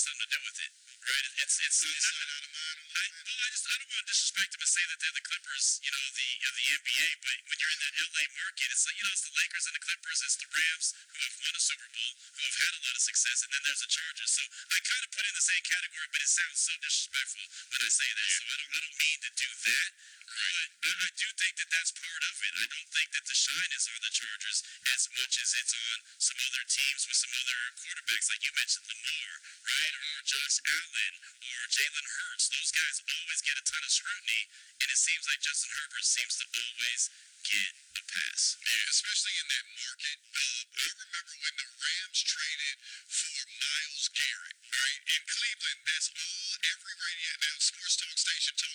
something to do with it, right? It's Inside out of mind. I don't want to disrespect them and say that they're the Clippers, of the NBA, but when you're in that LA market, it's like, it's the Lakers and the Clippers, it's the Rams who have won a Super Bowl, who have had a lot of success, and then there's the Chargers. So I kind of put it in the same category, but it sounds so disrespectful when I say that. So I don't mean to do that. But I do think that that's part of it. I don't think that the shine is on the Chargers as much as it's on some other teams with some other quarterbacks, like you mentioned, Lamar, right, or Josh Allen, or Jalen Hurts. Those guys always get a ton of scrutiny, and it seems like Justin Herbert seems to always get a pass. Yeah, especially in that market. I remember when the Rams traded for Myles Garrett, right? In Cleveland, that's all every radio, now sports talk station talked